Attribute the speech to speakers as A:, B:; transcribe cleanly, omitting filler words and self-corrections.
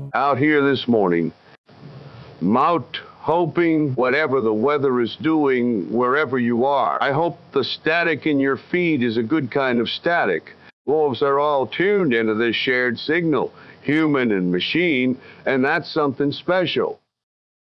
A: out here this morning. Mount hoping whatever the weather is doing wherever you are. I hope the static in your feed is a good kind of static. Wolves are all tuned into this shared signal, human and machine, and that's something special.